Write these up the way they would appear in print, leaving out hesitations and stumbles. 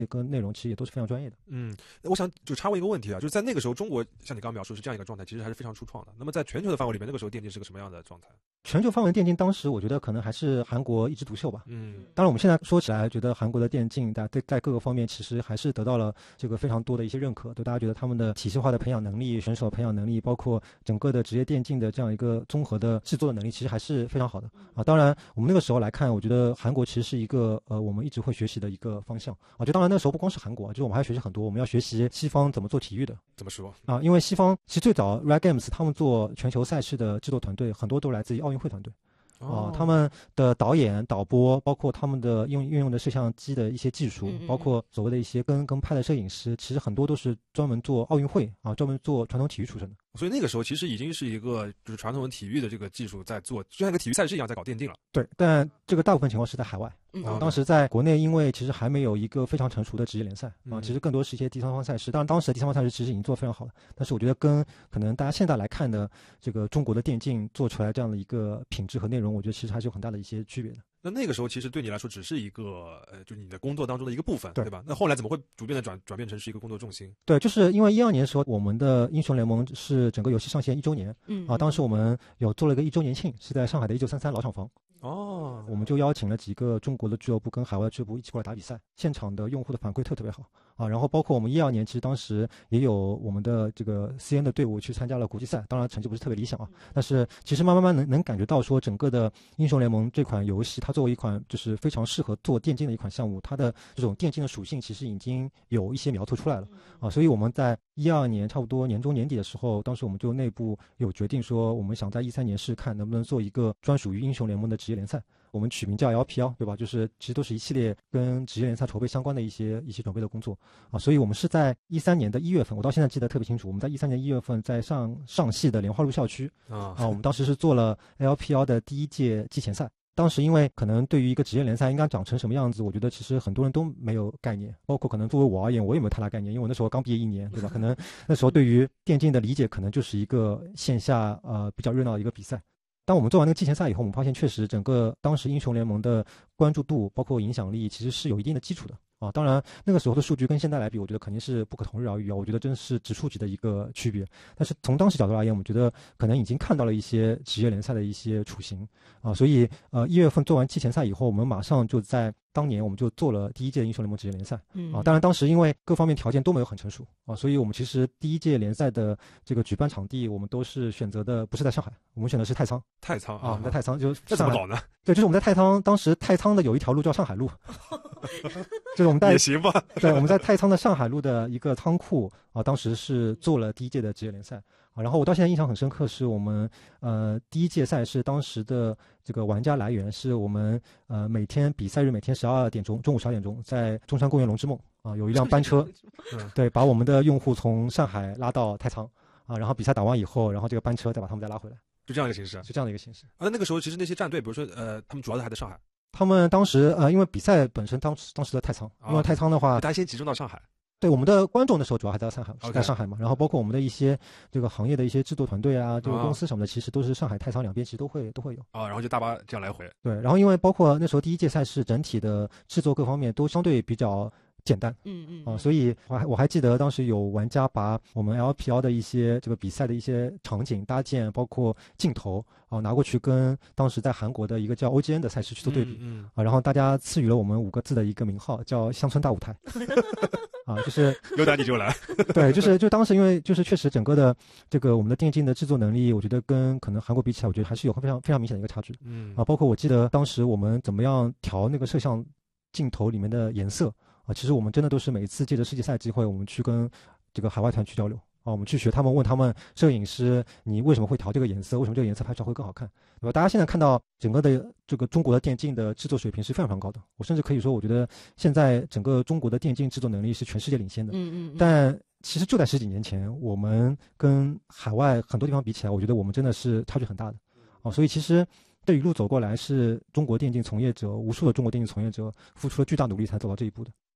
跟内容其实也都是非常专业的。 我想就插问一个问题啊，就是在那个时候，中国像你刚刚描述是这样一个状态，其实还是非常初创的。那么在全球的范围里面，那个时候电竞是个什么样的状态？ 全球范围电竞当时我觉得可能还是韩国一枝独秀吧。当然我们现在说起来，觉得韩国的电竞在各个方面其实还是得到了这个非常多的一些认可，对大家觉得他们的体系化的培养能力、选手培养能力，包括整个的职业电竞的这样一个综合的制作的能力，其实还是非常好的啊。当然我们那个时候来看，我觉得韩国其实是一个我们一直会学习的一个方向啊。就当然那个时候不光是韩国，就是我们还学习很多，我们要学习西方怎么做体育的。 怎么说啊？因为西方其实最早 Riot Games 他们做全球赛事的制作团队，很多都来自于奥运会团队。他们的导演、导播，包括他们的运用的摄像机的一些技术，包括所谓的一些跟拍的摄影师，其实很多都是专门做奥运会啊，专门做传统体育出身的。 所以那个时候其实已经是一个就是传统体育的这个技术在做，就像一个体育赛事一样在搞电竞了。 对，但这个大部分情况是在海外。当时在国内，因为其实还没有一个非常成熟的职业联赛啊，其实更多是一些第三方赛事。当然，当时的第三方赛事其实已经做得非常好了，但是我觉得跟可能大家现在来看的这个中国的电竞做出来这样的一个品质和内容，我觉得其实还是有很大的一些区别的。 那个时候其实对你来说只是一个就是你的工作当中的一个部分，对吧？那后来怎么会逐渐的转变成是一个工作重心？ 对，就是因为2012年的时候，我们的英雄联盟是整个游戏上线1周年，当时我们有做了一个1周年庆，是在上海的1933老厂房。我们就邀请了几个中国的俱乐部跟海外的俱乐部一起过来打比赛，现场的用户的反馈特别好啊。然后包括我们2012年，其实当时也有我们的这个 CN 的队伍去参加了国际赛，当然成绩不是特别理想啊，但是其实慢慢能感觉到说，整个的英雄联盟这款游戏，它作为一款就是非常适合做电竞的一款项目，它的这种电竞的属性其实已经有一些苗头出来了啊。所以我们在2012年差不多年中年底的时候，当时我们就内部有决定说，我们想在2013年试看能不能做一个专属于英雄联盟的职业联赛。我们取名叫 LPL， 对吧？就是其实都是一系列跟职业联赛筹备相关的一些准备的工作啊。所以我们是在2013年的1月份，我到现在记得特别清楚。我们在2013年1月份在上戏的莲花路校区我们当时是做了 LPL 的第1届季前赛。当时因为可能对于一个职业联赛应该长成什么样子，我觉得其实很多人都没有概念，包括可能作为我而言，我也没有太大概念，因为我那时候刚毕业1年，对吧？可能那时候对于电竞的理解可能就是一个线下比较热闹的一个比赛。当我们做完那个季前赛以后，我们发现确实整个当时英雄联盟的关注度包括影响力其实是有一定的基础的啊。当然那个时候的数据跟现在来比，我觉得肯定是不可同日而语啊，我觉得真是指数级的一个区别。但是从当时角度而言，我们觉得可能已经看到了一些职业联赛的一些雏形啊。所以1月份做完季前赛以后，我们马上就在当年我们就做了第1届英雄联盟职业联赛当然当时因为各方面条件都没有很成熟啊，所以我们其实第1届联赛的这个举办场地我们都是选择的不是在上海，我们选的是太仓我们在太仓就这怎么搞呢？ 对，就是我们在太仓，当时太仓的有一条路叫上海路就是我们在也行吧对，我们在太仓的上海路的一个仓库当时是做了第1届的职业联赛然后我到现在印象很深刻，是我们第1届赛事当时的这个玩家来源是我们每天比赛日每天12点钟，中午12点钟，在中山公园龙之梦有一辆班车对，把我们的用户从上海拉到太仓然后比赛打完以后，然后这个班车再把他们再拉回来， 就这样一个形式， 是这样的一个形式那个时候其实那些战队比如说他们主要还在上海， 他们当时因为比赛本身当时在太仓因为太仓的话大家先集中到上海， 对，我们的观众的时候主要还在上海，是在上海嘛。然后包括我们的一些这个行业的一些制作团队啊，这个公司什么的，其实都是上海、太仓两边其实都会有然后就大巴这样来回。 对，然后因为包括那时候第1届赛事整体的制作各方面都相对比较简单，所以我还记得当时有玩家把我们 LPL 的一些这个比赛的一些场景搭建，包括镜头拿过去跟当时在韩国的一个叫 OGN 的赛事去做对比，然后大家赐予了我们5个字的一个名号，叫乡村大舞台。就是有打你就来对，就当时因为就是确实整个的这个我们的电竞的制作能力，我觉得跟可能韩国比起来，我觉得还是有非常非常明显的一个差距包括我记得当时我们怎么样调那个摄像镜头里面的颜色其实我们真的都是每一次借着世界赛机会，我们去跟这个海外团去交流我们去学他们，问他们摄影师你为什么会调这个颜色，为什么这个颜色拍出来会更好看，对吧？大家现在看到整个的这个中国的电竞的制作水平是非常非常高的，我甚至可以说我觉得现在整个中国的电竞制作能力是全世界领先的但其实就在10几年前，我们跟海外很多地方比起来，我觉得我们真的是差距很大的所以其实这一路走过来是中国电竞从业者，无数的中国电竞从业者付出了巨大努力才走到这一步的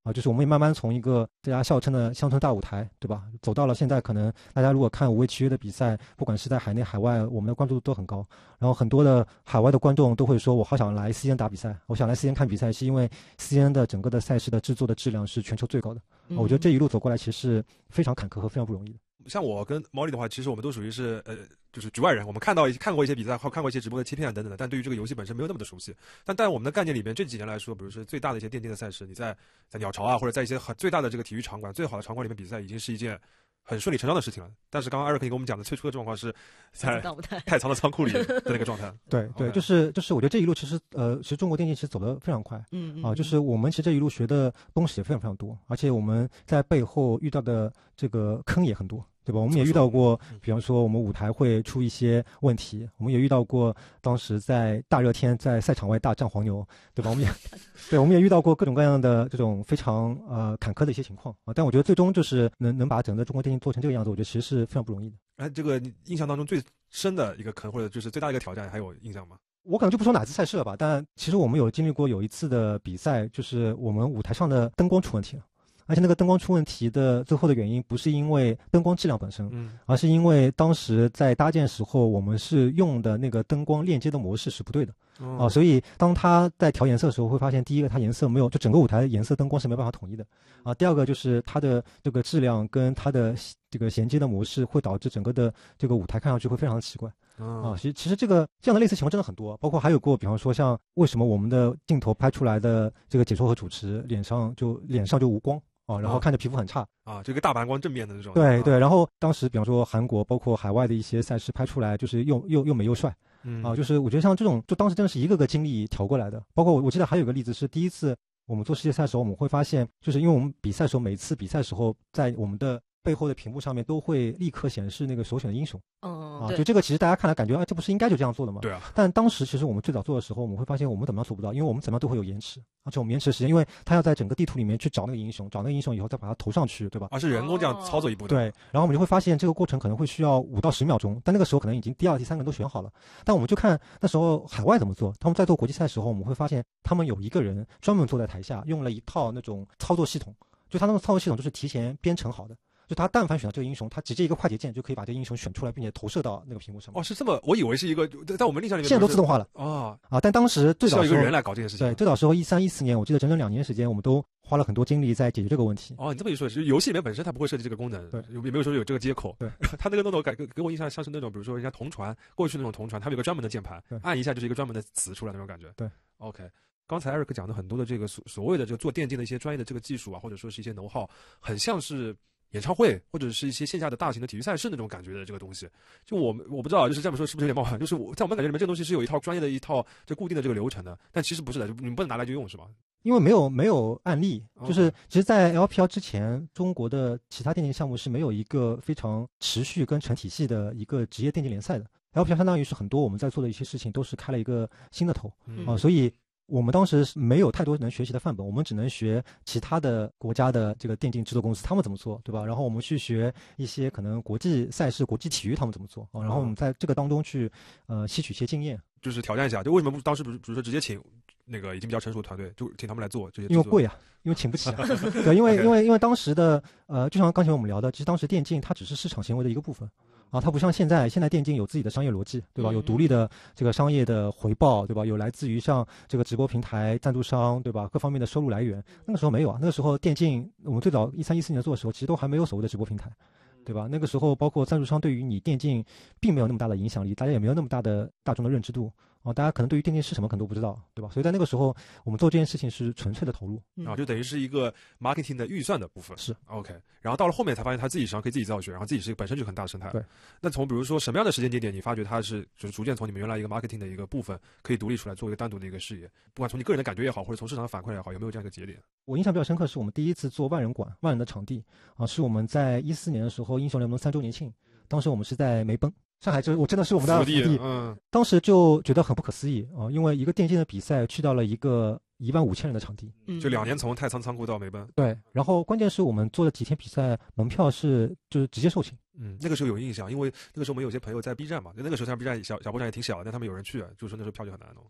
就是我们也慢慢从一个大家笑称的乡村大舞台，对吧，走到了现在可能大家如果看五位契约的比赛，不管是在海内海外，我们的关注度都很高。然后很多的海外的观众都会说，我好想来 CN 打比赛，我想来 CN 看比赛，是因为 CN 的整个的赛事的制作的质量是全球最高的。我觉得这一路走过来其实是非常坎坷和非常不容易的。 像我跟毛利的话，其实我们都属于是就是局外人，我们看过一些比赛，或看过一些直播的切片等等的，但对于这个游戏本身没有那么的熟悉。但我们的概念里面，这几年来说，比如说最大的一些电竞的赛事，你在鸟巢啊，或者在一些最大的这个体育场馆、最好的场馆里面比赛，已经是一件很顺理成章的事情了。但是刚刚艾瑞克你跟我们讲的最初的状况是在太仓的仓库里的那个状态。 对，就是我觉得这一路其实中国电竞其实走得非常快。就是我们其实这一路学的东西也非常非常多，而且我们在背后遇到的这个坑也很多。对吧？我们也遇到过，比方说我们舞台会出一些问题，我们也遇到过当时在大热天在赛场外大战黄牛，对吧？我们也遇到过各种各样的这种非常坎坷的一些情况啊。但我觉得最终就是能把整个中国电竞做成这个样子，我觉得其实是非常不容易的。 这个印象当中最深的一个坑，或者就是最大的一个挑战，还有印象吗？ 我可能就不说哪次赛事了吧，但其实我们有经历过有一次的比赛，就是我们舞台上的灯光出问题了。而且那个灯光出问题的最后的原因不是因为灯光质量本身，而是因为当时在搭建时候我们是用的那个灯光链接的模式是不对的。所以当它在调颜色的时候会发现，第一个它颜色没有，就整个舞台的颜色灯光是没办法统一的第二个就是它的这个质量跟它的这个衔接的模式会导致整个的这个舞台看上去会非常奇怪。其实这样的类似情况真的很多，包括还有过，比方说像为什么我们的镜头拍出来的这个解说和主持脸上就无光然后看着皮肤很差这个大白光正面的那种。 对，然后当时比方说韩国包括海外的一些赛事拍出来就是又美又帅就是我觉得像这种就当时真的是一个个经历调过来的。包括我记得还有个例子是第一次我们做世界赛的时候，我们会发现就是因为我们比赛的时候每次比赛的时候在我们的背后的屏幕上面都会立刻显示那个首选的英雄就这个其实大家看来感觉这不是应该就这样做的吗？ 对啊。 但当时其实我们最早做的时候，我们会发现我们怎么样做不到，因为我们怎么样都会有延迟，而且我们延迟的时间，因为他要在整个地图里面去找那个英雄，找那个英雄以后再把它投上去，对吧？ 是人工这样操作一步的。 对，然后我们就会发现这个过程可能会需要5到10秒钟，但那个时候可能已经第2、第3个人都选好了。但我们就看那时候海外怎么做，他们在做国际赛的时候，我们会发现他们有一个人专门坐在台下，用了一套那种操作系统，就他那个操作系统就是提前编程好的。就他但凡选到这个英雄，他直接一个快捷键就可以把这个英雄选出来，并且投射到那个屏幕上面。 是这么，我以为是一个，在我们印象里面现在都自动化了但当时最早需要一个人来搞这件事情。 对，最早时候13、14年，我记得整整2年时间，我们都花了很多精力在解决这个问题。 你这么一说，游戏里面本身它不会设计这个功能， 对， 也没有说有这个接口。 对， 它那个弄头给我印象像是那种，比如说人家同传过去那种同传，它有个专门的键盘，按一下就是一个专门的词出来那种感觉。 对 ，OK。刚才艾瑞克讲的很多的这个所谓的这个做电竞的一些专业的这个技术或者说是一些know how，很像是演唱会或者是一些线下的大型的体育赛事那种感觉的这个东西。就我不知道就是这么说是不是有点冒犯，就是在我们感觉里面这个东西是有一套专业的一套这固定的这个流程的，但其实不是的，你们不能拿来就用是吗？ 因为没有案例，就是其实在 LPL 之前，中国的其他电竞项目是没有一个非常持续跟成体系的一个职业电竞联赛的。LPL 相当于是很多我们在做的一些事情都是开了一个新的头所以我们当时没有太多能学习的范本，我们只能学其他的国家的这个电竞制作公司他们怎么做，对吧？然后我们去学一些可能国际赛事、国际体育他们怎么做然后我们在这个当中去吸取一些经验， 就是挑战一下。就为什么当时比如说直接请那个已经比较成熟的团队，就请他们来做这些？ 因为贵因为请不起对，因为当时的就像刚才我们聊的，其实当时电竞它只是市场行为的一个部分它不像现在电竞有自己的商业逻辑，对吧？有独立的这个商业的回报，对吧？有来自于像这个直播平台、赞助商，对吧？各方面的收入来源。那个时候没有那个时候电竞我们最早13、14年做的时候，其实都还没有所谓的直播平台，对吧？那个时候包括赞助商对于你电竞并没有那么大的影响力，大家也没有那么大的大众的认知度大家可能对于电竞是什么可能都不知道，对吧？所以在那个时候我们做这件事情是纯粹的投入就等于是一个 marketing 的预算的部分。 是 OK， 然后到了后面才发现他自己实际上可以自己造血，然后自己是本身就很大的生态。 对， 那从比如说什么样的时间节点你发觉它是就是逐渐从你们原来一个 marketing 的一个部分可以独立出来做一个单独的一个事业，不管从你个人的感觉也好，或者从市场的反馈也好，有没有这样一个节点？ 我印象比较深刻是我们第一次做万人馆、万人的场地是我们在14年的时候英雄联盟3周年庆，当时我们是在梅奔上海，我真的是我们的福地当时就觉得很不可思议因为一个电竞的比赛去到了一个15000人的场地就2年从太仓仓库到梅奔。 对，然后关键是我们做了几天比赛，门票就是直接售罄那个时候有印象，因为那个时候我们有些朋友在 B 站嘛，那个时候像 B 站小波站也挺小的，但他们有人去，就是说那时候票就很难弄。 对，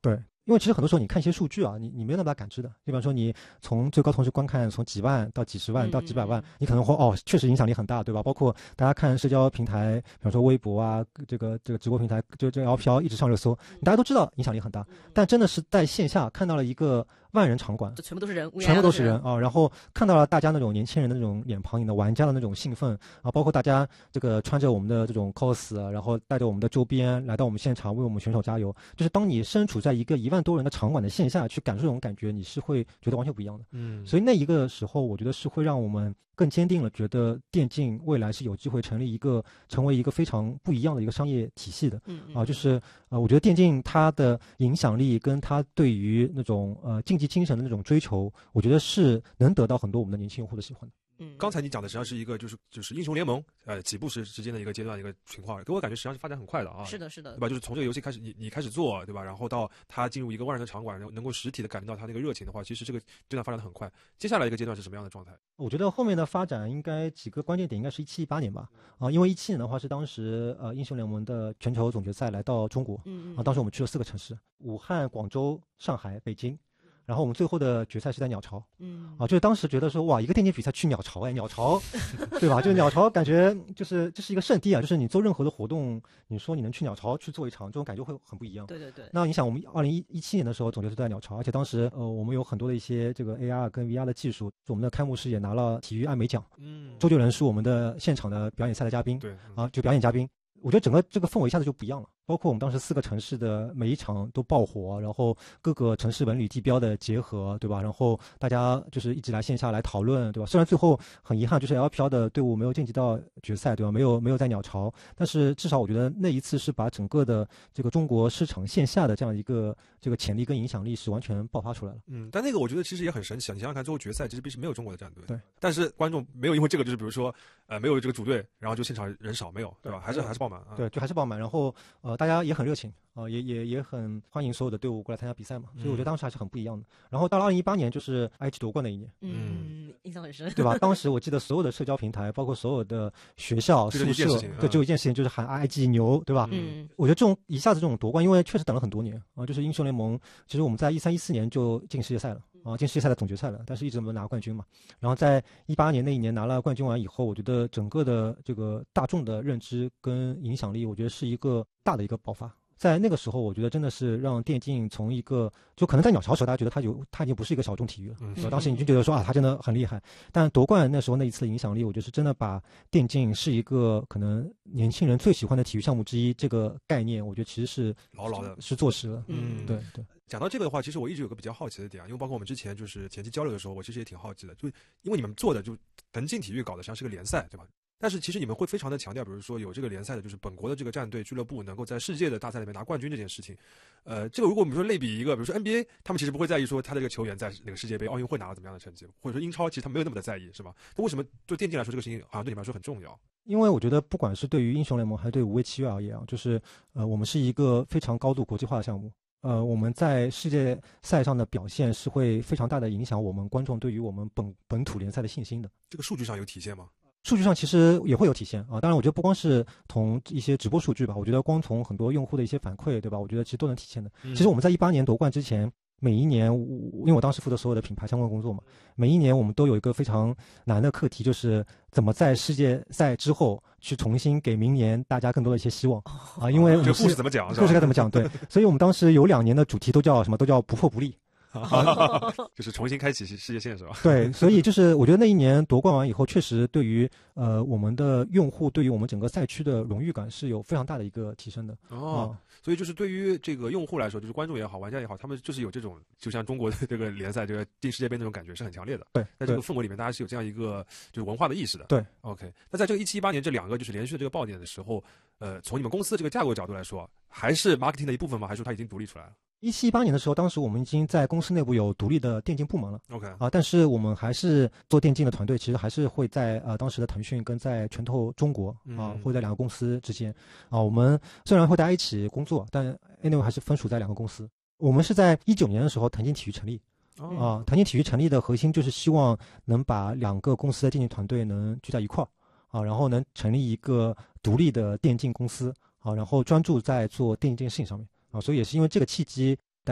因为其实很多时候你看一些数据啊，你没有那么大感知的。就比方说你从最高同时观看从几万到几十万到几百万，你可能会确实影响力很大，对吧？包括大家看社交平台，比方说微博啊，这个直播平台，就这个 LPL 一直上热搜，大家都知道影响力很大。但真的是在线下看到了一个万人场馆， 这全部都是人， 全部都是人啊！然后看到了大家那种年轻人的那种脸庞，你的玩家的那种兴奋啊，包括大家这个穿着我们的这种 cos，然后带着我们的周边来到我们现场为我们选手加油。就是当你身处在一个1万多人的场馆的线下去感受这种感觉，你是会觉得完全不一样的。所以那一个时候，我觉得是会让我们更坚定了，觉得电竞未来是有机会成为一个非常不一样的一个商业体系的。就是我觉得电竞它的影响力跟它对于那种竞技精神的那种追求，我觉得是能得到很多我们的年轻用户的喜欢的。 刚才你讲的实际上是一个就是英雄联盟起步时之间的一个阶段一个情况，给我感觉实际上是发展很快的啊。 是的，是的， 对吧？就是从这个游戏开始，你开始做，对吧？然后到它进入一个万人的场馆，能够实体的感觉到它那个热情的话，其实这个阶段发展的很快。接下来一个阶段是什么样的状态？ 我觉得后面的发展应该几个关键点应该是17、18年吧。因为17年的话是当时英雄联盟的全球总决赛来到中国，当时我们去了4个城市：武汉、广州、上海、北京。然后我们最后的决赛是在鸟巢，就是当时觉得说哇，一个电竞比赛去鸟巢，鸟巢，对吧？就是鸟巢感觉就是这是一个圣地啊，就是你做任何的活动，你说你能去鸟巢去做一场，这种感觉会很不一样。 对对对。 那你想，我们2017年的时候总决赛在鸟巢，而且当时我们有很多的一些这个 AR 跟 VR 的技术，我们的开幕式也拿了体育艾美奖，周杰伦是我们的现场的表演赛的嘉宾， 对就表演嘉宾。我觉得整个这个氛围一下子就不一样了，包括我们当时4个城市的每一场都爆火，然后各个城市文旅地标的结合，对吧？然后大家就是一直来线下来讨论，对吧？虽然最后很遗憾，就是 LPL 的队伍没有晋级到决赛，对吧？没有在鸟巢，但是至少我觉得那一次是把整个的这个中国市场线下的这样一个这个潜力跟影响力是完全爆发出来了。 但那个我觉得其实也很神奇啊！你想想看，最后决赛其实并没有中国的战队， 对， 但是观众没有因为这个就是比如说没有这个主队，然后就现场人少，没有，对吧？还是爆满。 对，就还是爆满，然后大家也很热情也很欢迎所有的队伍过来参加比赛嘛，所以我觉得当时还是很不一样的。然后到了2018年，就是 IG 夺冠的一年， 印象很深， 对吧？当时我记得所有的社交平台，包括所有的学校宿舍，对，只有一件事情就是喊 IG 牛，对吧？我觉得这种一下子这种夺冠，因为确实等了很多年就是英雄联盟，其实我们在13、14年就进世界赛了进世界赛的总决赛了，但是一直没有拿冠军嘛。然后在18年那一年拿了冠军完以后，我觉得整个的这个大众的认知跟影响力，我觉得是一个大的一个爆发。在那个时候，我觉得真的是让电竞从一个就可能在鸟巢的时候，大家觉得它已经不是一个小众体育了，当时你就觉得说它真的很厉害。但夺冠那时候那一次的影响力，我觉得是真的把电竞是一个可能年轻人最喜欢的体育项目之一这个概念，我觉得其实是牢牢的是坐实了。对。 讲到这个的话，其实我一直有个比较好奇的点因为包括我们之前就是前期交流的时候，我其实也挺好奇的，就因为你们做的就腾讯体育搞的实际上是个联赛，对吧？但是其实你们会非常的强调，比如说有这个联赛的，就是本国的这个战队俱乐部能够在世界的大赛里面拿冠军这件事情。这个如果我们说类比一个，比如说 NBA， 他们其实不会在意说他的这个球员在哪个世界杯、奥运会拿了怎么样的成绩，或者说英超其实他没有那么的在意，是吧？那为什么对电竞来说这个事情好像对你们来说很重要？ 因为我觉得不管是对于英雄联盟还是对无畏契约而言就是我们是一个非常高度国际化的项目。我们在世界赛上的表现是会非常大的影响我们观众对于我们本土联赛的信心的。 这个数据上有体现吗？ 数据上其实也会有体现当然我觉得不光是从一些直播数据吧，我觉得光从很多用户的一些反馈，对吧？我觉得其实都能体现的。其实我们在18年夺冠之前，每一年因为我当时负责所有的品牌相关工作嘛，每一年我们都有一个非常难的课题，就是怎么在世界赛之后去重新给明年大家更多的一些希望因为这个故事怎么讲？ 故事该怎么讲？对，所以我们当时有2年的主题都叫什么？都叫不破不立。 就是重新开启世界线是吧？ 对，所以就是我觉得那一年夺冠完以后，确实对于我们的用户，对于我们整个赛区的荣誉感是有非常大的一个提升的。 所以就是对于这个用户来说，就是观众也好，玩家也好，他们就是有这种就像中国的这个联赛这个进世界杯那种感觉是很强烈的。 对， 在这个氛围里面，大家是有这样一个就是文化的意识的。 对 ，OK。那在这个17、18年这2个就是连续的这个爆点的时候，从你们公司的这个架构角度来说，还是 marketing 的一部分吗？还是说它已经独立出来了 ？17、18年的时候，当时我们已经在公司内部有独立的电竞部门了。 OK 但是我们还是做电竞的团队，其实还是会在当时的腾讯跟在拳头中国会在2个公司之间我们虽然会大家一起工作，但 anyway 还是分属在2个公司。我们是在19年的时候腾讯体育成立腾讯体育成立的核心就是希望能把2个公司的电竞团队能聚在一块儿然后能成立一个独立的电竞公司然后专注在做电竞事情上面所以也是因为这个契机，大家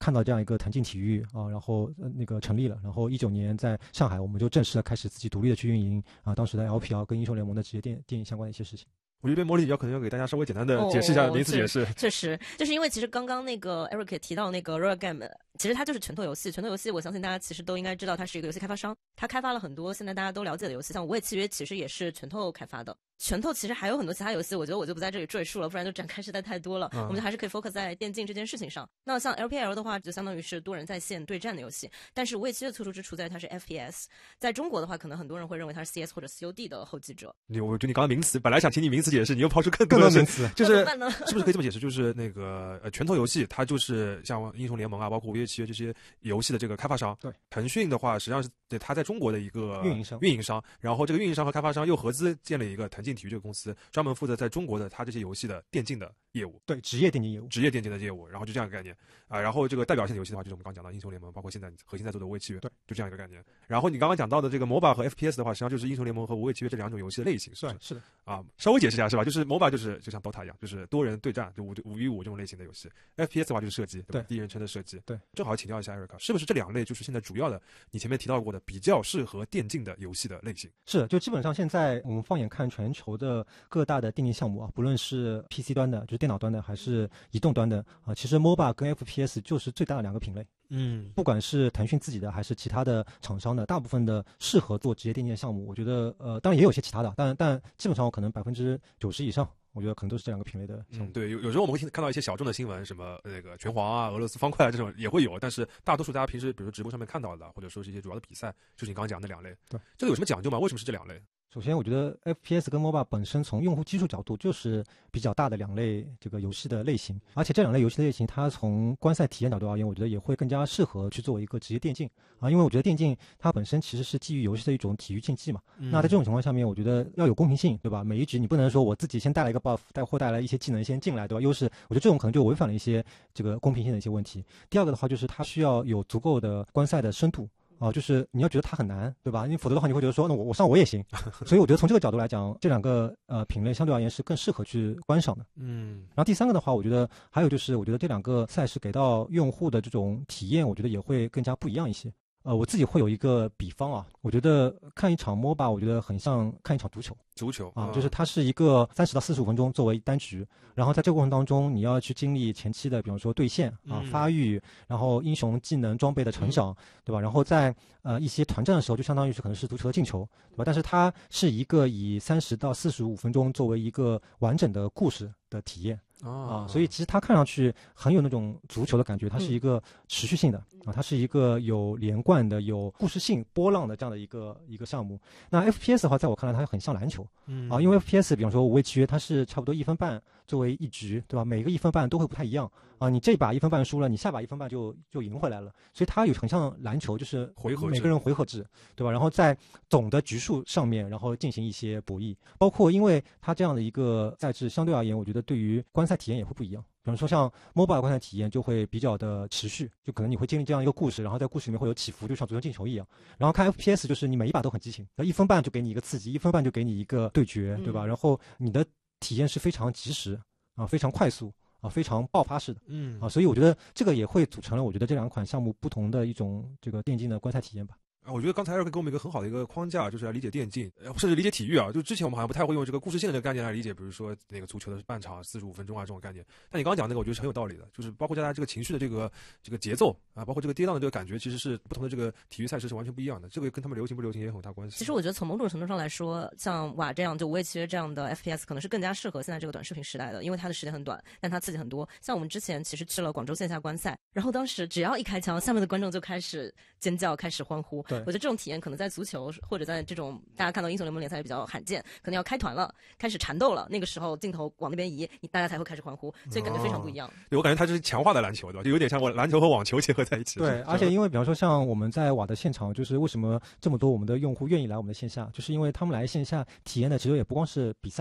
看到这样一个腾讯体育啊，然后那个成立了，然后19年在上海我们就正式的开始自己独立的去运营啊，当时的 LPL 跟英雄联盟的职业电影相关的一些事情。 我这边魔力可能要给大家稍微简单的解释一下名词解释。 确实，就是因为其实刚刚那个 Eric 也提到那个 Riot Game， 其实它就是拳头游戏。拳头游戏，我相信大家其实都应该知道，它是一个游戏开发商，它开发了很多现在大家都了解的游戏，像《无畏契约》其实也是拳头开发的。拳头其实还有很多其他游戏，我觉得我就不在这里赘述了，不然就展开实在太多了。我们就还是可以 focus 在电竞这件事情上。那像 LPL 的话，就相当于是多人在线对战的游戏，但是无畏契约的特殊之处在于它是 FPS。在中国的话，可能很多人会认为它是 CS 或者 COD 的后继者。 我觉得你刚刚名词，本来想请你名词解释，你又抛出更多的名词， 就是是不是可以这么解释？就是那个拳头游戏，它就是像英雄联盟啊，包括无畏契约这些游戏的这个开发商。 对， 腾讯的话，实际上是它在中国的一个运营商，然后这个运营商和开发商又合资建立一个腾讯体育这个公司，专门负责在中国的它这些游戏的电竞的业务。 对，职业电竞的业务，然后就这样一个概念啊。然后这个代表性的游戏的话，就是我们刚讲到英雄联盟，包括现在核心在做的无畏契约， 对， 就这样一个概念。然后你刚刚讲到的这个 MOBA 和 FPS 的话，实际上就是英雄联盟和无畏契约这两种游戏的类型， 是的啊，稍微解释一下是吧？就是 MOBA 就像 DOTA 一样，就是多人对战，就5v5这种类型的游戏。FPS 的话就是射击，对吧？第一人称的射击。 对， 正好请教一下 Eric， 是不是这两类就是现在主要的你前面提到过的比较适合电竞的游戏的类型？ 是的，就基本上现在我们放眼看全球的各大的电竞项目啊，不论是 PC 端的，就是电脑端的，还是移动端的啊，其实 MOBA 跟 FPS 就是最大的两个品类。不管是腾讯自己的还是其他的厂商的，大部分的适合做职业电竞项目，我觉得当然也有些其他的，但基本上可能90%以上，我觉得可能都是这两个品类的。 对，有时候我们会看到一些小众的新闻，什么那个拳皇啊、俄罗斯方块啊这种也会有，但是大多数大家平时比如说直播上面看到的，或者说是一些主要的比赛，就是你刚刚讲的两类。 对， 这个有什么讲究吗？为什么是这两类？ 首先，我觉得 FPS 跟 MOBA 本身从用户基数角度就是比较大的两类这个游戏的类型，而且这两类游戏的类型，它从观赛体验角度而言，我觉得也会更加适合去作为一个职业电竞啊，因为我觉得电竞它本身其实是基于游戏的一种体育竞技嘛。那在这种情况下面，我觉得要有公平性，对吧？每一局你不能说我自己先带了一个 buff， 带来一些技能先进来，对吧？优势，我觉得这种可能就违反了一些这个公平性的一些问题。第二个的话，就是它需要有足够的观赛的深度。就是你要觉得它很难，对吧？你否则的话，你会觉得说，那我上我也行。所以我觉得从这个角度来讲，这两个品类相对而言是更适合去观赏的。然后第三个的话，我觉得还有就是，我觉得这两个赛事给到用户的这种体验，我觉得也会更加不一样一些。我自己会有一个比方啊，我觉得看一场 MOBA， 我觉得很像看一场足球啊，就是它是一个30到45分钟作为单局，然后在这个过程当中，你要去经历前期的，比方说对线啊、发育，然后英雄技能装备的成长，对吧？然后在一些团战的时候，就相当于是可能是足球的进球，对吧？但是它是一个以30到45分钟作为一个完整的故事的体验。所以其实它看上去很有那种足球的感觉，它是一个持续性的它是一个有连贯的、有故事性、波浪的这样的一个项目。那 FPS 的话，在我看来，它很像篮球因为 FPS 比方说无畏契约，它是差不多1分半作为一局，对吧？每个1分半都会不太一样你这把1分半输了，你下把1分半就赢回来了，所以它有很像篮球，就是每个人回合制，对吧？然后在总的局数上面，然后进行一些博弈，包括因为它这样的一个赛制，相对而言，我觉得对于观赛体验也会不一样。比方说像 MOBA 观赛体验就会比较的持续，就可能你会经历这样一个故事，然后在故事里面会有起伏，就像足球进球一样。然后看 FPS 就是你每一把都很激情，1分半就给你一个刺激，1分半就给你一个对决，对吧？然后你的体验是非常及时非常快速非常爆发式的所以我觉得这个也会组成了我觉得这两款项目不同的一种这个电竞的观赛体验吧。 我觉得刚才Eric给我们一个很好的一个框架，就是来理解电竞，甚至理解体育就之前我们好像不太会用这个故事性的这个概念来理解，比如说那个足球的半场45分钟这种概念。但你刚刚讲那个，我觉得是很有道理的，就是包括大家这个情绪的这个节奏包括这个跌宕的这个感觉，其实是不同的这个体育赛事是完全不一样的。这个跟他们流行不流行也有很大关系。 其实我觉得从某种程度上来说，像瓦这样就无畏契约这样的 FPS 可能是更加适合现在这个短视频时代的，因为它的时间很短，但它刺激很多。像我们之前其实去了广州线下观赛，然后当时只要一开枪，下面的观众就开始尖叫，开始欢呼。我觉得这种体验可能在足球或者在这种大家看到英雄联盟联赛比较罕见，可能要开团了，开始缠斗了，那个时候镜头往那边移，大家才会开始欢呼，所以感觉非常不一样。 对，我感觉它是强化的篮球，对吧？就有点像我篮球和网球结合在一起。 对，而且因为比方说像我们在瓦的现场，就是为什么这么多我们的用户愿意来我们的线下，就是因为他们来线下体验的其实也不光是比赛。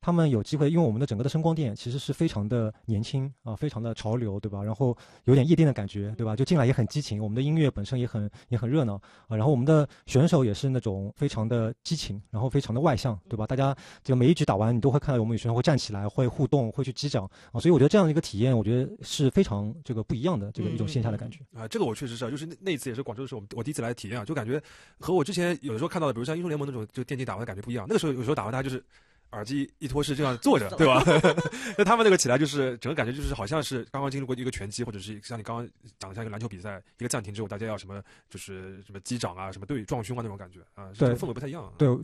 他们有机会，因为我们的整个的声光电其实是非常的年轻啊，非常的潮流，对吧？然后有点夜店的感觉，对吧？就进来也很激情，我们的音乐本身也很热闹啊。然后我们的选手也是那种非常的激情，然后非常的外向，对吧？大家这个每一局打完，你都会看到我们有选手会站起来，会互动，会去击掌啊。所以我觉得这样的一个体验，我觉得是非常这个不一样的这个一种线下的感觉啊。这个我确实是，就是那一次也是广州的时候，我第一次来体验啊，就感觉和我之前有的时候看到的，比如像英雄联盟那种就电竞打完的感觉不一样。那个时候有时候打完它就是耳机一脱是这样坐着，对吧？那他们那个起来就是整个感觉就是好像是刚刚经历过一个拳击，或者是像你刚刚讲的像一个篮球比赛，一个暂停之后大家要什么就是什么击掌啊，什么对撞胸啊那种感觉啊， 对， 氛围不太一样。 对，